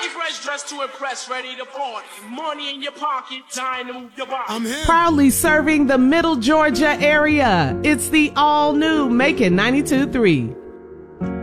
fresh, dressed to impress, ready to party. Money in your pocket, time to move your body. I'm him. Proudly serving the Middle Georgia area. It's the all-new Macon 92.3.